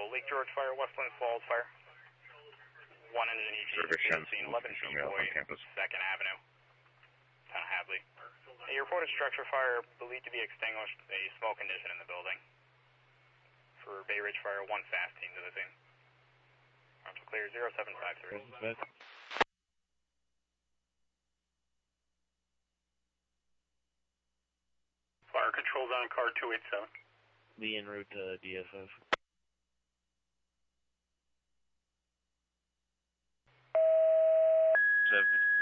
Lake George Fire, Westland Falls Fire. One engine each scene, 11 feet away, 2nd Avenue, Town of Hadley. You reported structure fire believed to be extinguished, a small condition in the building. For Bay Ridge Fire, 1 fast team to the scene. Arms clear, 0753. Fire controls on car 287. Be en route to DSS. 7